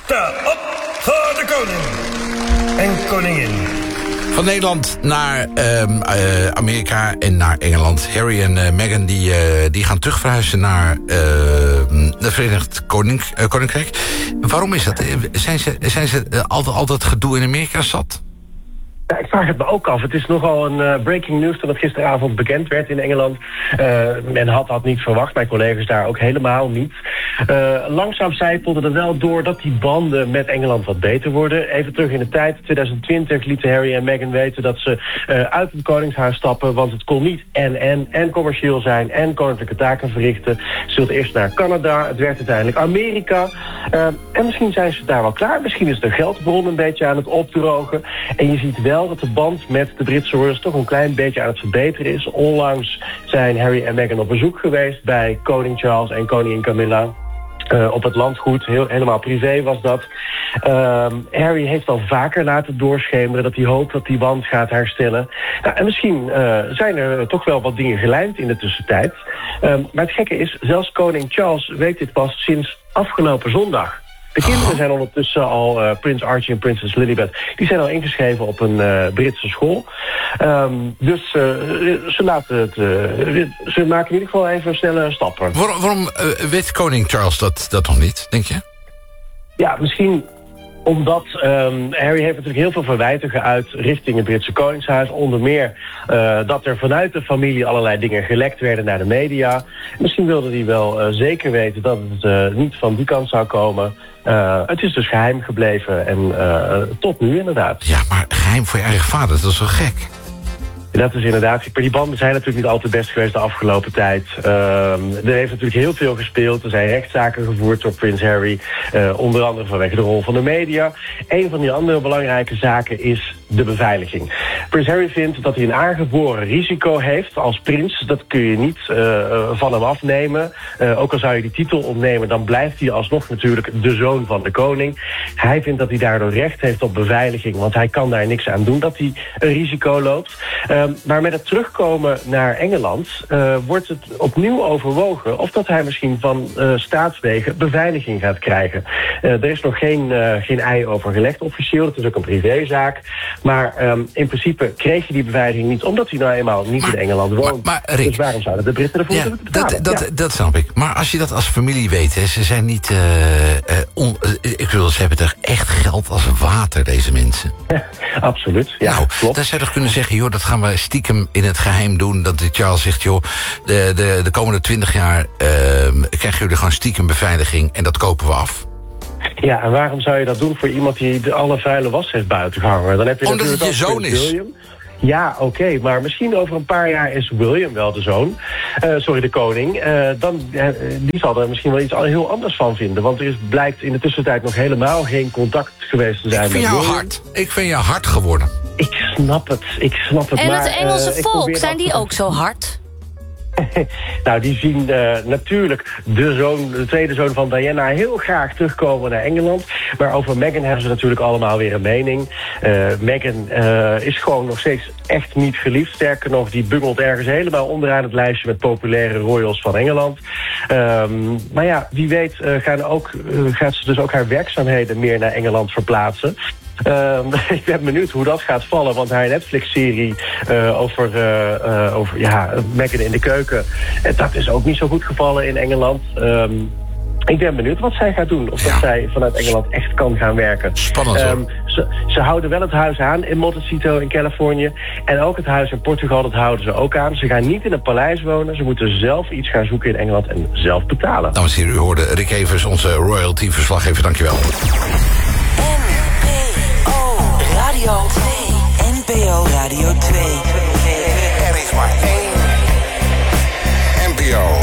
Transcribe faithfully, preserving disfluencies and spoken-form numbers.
Sta op voor de koning en koningin. Van Nederland naar uh, uh, Amerika en naar Engeland. Harry en uh, Meghan die, uh, die gaan terugverhuizen naar uh, het Verenigd Koning, uh, Koninkrijk. Waarom is dat? Zijn ze, zijn ze uh, altijd, altijd gedoe in Amerika zat? Ja, ik vraag het me ook af. Het is nogal een uh, breaking news dat het gisteravond bekend werd in Engeland. Uh, men had dat niet verwacht, mijn collega's daar ook helemaal niet. Uh, langzaam zijpelde er wel door dat die banden met Engeland wat beter worden. Even terug in de tijd, twintig twintig lieten Harry en Meghan weten dat ze uh, uit het koningshuis stappen, want het kon niet en en en commercieel zijn en koninklijke taken verrichten. Ze wilden eerst naar Canada, het werd uiteindelijk Amerika. Uh, en misschien zijn ze daar wel klaar. Misschien is de geldbron een beetje aan het opdrogen. En je ziet wel dat de band met de Britse royals toch een klein beetje aan het verbeteren is. Onlangs zijn Harry en Meghan op bezoek geweest bij koning Charles en koningin Camilla. Uh, op het landgoed, heel, helemaal privé was dat. Uh, Harry heeft al vaker laten doorschemeren dat hij hoopt dat die band gaat herstellen. Nou, en misschien uh, zijn er toch wel wat dingen gelijmd in de tussentijd. Uh, maar het gekke is, zelfs koning Charles weet dit pas sinds afgelopen zondag. De kinderen zijn ondertussen al, uh, prins Archie en prinses Lilibet, die zijn al ingeschreven op een uh, Britse school. Um, dus uh, ze laten het, uh, ze maken in ieder geval even snelle stappen. Waarom, waarom uh, weet koning Charles dat, dat nog niet, denk je? Ja, misschien omdat um, Harry heeft natuurlijk heel veel verwijten geuit richting het Britse Koningshuis. Onder meer uh, dat er vanuit de familie allerlei dingen gelekt werden naar de media. Misschien wilde hij wel uh, zeker weten dat het uh, niet van die kant zou komen. Uh, het is dus geheim gebleven en uh, tot nu inderdaad. Ja, maar geheim voor je eigen vader, dat is wel gek. Dat is inderdaad. Maar die banden zijn natuurlijk niet altijd best geweest de afgelopen tijd. Uh, er heeft natuurlijk heel veel gespeeld. Er zijn rechtszaken gevoerd door prins Harry. Uh, onder andere vanwege de rol van de media. Een van die andere belangrijke zaken is de beveiliging. Prins Harry vindt dat hij een aangeboren risico heeft als prins. Dat kun je niet uh, van hem afnemen. Uh, ook al zou je die titel ontnemen, dan blijft hij alsnog natuurlijk de zoon van de koning. Hij vindt dat hij daardoor recht heeft op beveiliging, want hij kan daar niks aan doen dat hij een risico loopt. Uh, maar met het terugkomen naar Engeland uh, wordt het opnieuw overwogen of dat hij misschien van uh, staatswegen beveiliging gaat krijgen. Uh, er is nog geen, uh, geen ei over gelegd officieel, het is ook een privézaak. Maar um, in principe kreeg je die beveiliging niet, omdat hij nou eenmaal niet maar, in Engeland woont. Maar, maar Rick, dus waarom zouden de Britten ervoor ja, moeten betalen? Dat, dat, ja. dat snap ik. Maar als je dat als familie weet, hè, ze zijn niet... Uh, uh, on, uh, ik bedoel, ze hebben toch echt geld als water, deze mensen. Ja, absoluut, ja, nou, klopt. Dan zou je toch kunnen zeggen, joh, dat gaan we stiekem in het geheim doen. Dat Charles zegt, joh, de, de, de komende twintig jaar uh, krijgen jullie gewoon stiekem beveiliging en dat kopen we af. Ja, en waarom zou je dat doen voor iemand die de alle vuile was heeft buiten gehangen? Dan heb je Omdat het je zoon is. William. Ja, oké, okay, maar misschien over een paar jaar is William wel de zoon. Uh, sorry, de koning. Uh, dan, uh, die zal er misschien wel iets heel anders van vinden. Want er is, blijkt in de tussentijd nog helemaal geen contact geweest te zijn. Ik vind met jou William. hard. Ik vind jou hard geworden. Ik snap het, ik snap het. En maar, het Engelse uh, volk, zijn die ook zo hard? Nou, die zien uh, natuurlijk de, zoon, de tweede zoon van Diana heel graag terugkomen naar Engeland. Maar over Meghan hebben ze natuurlijk allemaal weer een mening. Uh, Meghan uh, is gewoon nog steeds echt niet geliefd. Sterker nog, die bungelt ergens helemaal onderaan het lijstje met populaire royals van Engeland. Um, maar ja, wie weet uh, gaan ook, uh, gaat ze dus ook haar werkzaamheden meer naar Engeland verplaatsen. Uh, ik ben benieuwd hoe dat gaat vallen, want haar Netflix-serie uh, over, uh, uh, over ja, Meghan in de keuken, dat is ook niet zo goed gevallen in Engeland. Um, ik ben benieuwd wat zij gaat doen. Of ja. dat zij vanuit Engeland echt kan gaan werken. Spannend hoor. Um, ze, ze houden wel het huis aan in Montecito in Californië. En ook het huis in Portugal, dat houden ze ook aan. Ze gaan niet in een paleis wonen. Ze moeten zelf iets gaan zoeken in Engeland en zelf betalen. Dames en heren, u hoorde Rick Evers, onze royalty-verslaggever. Dankjewel.